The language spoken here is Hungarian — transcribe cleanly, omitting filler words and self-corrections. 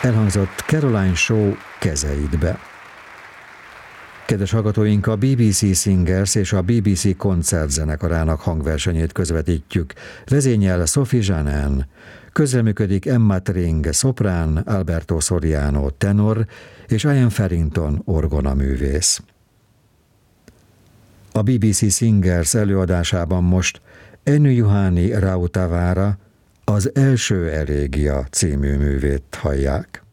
Elhangzott Caroline Shaw Kezeidbe. Kedves hallgatóink, a BBC Singers és a BBC koncertzenekarának hangversenyét közvetítjük. Vezényel Sophie Janin, közreműködik Emma Tring szoprán, Alberto Soriano tenor és Ian Farrington orgonaművész. A BBC Singers előadásában most Ennő Juhani Rautavaara az Első elégia című művét hallják.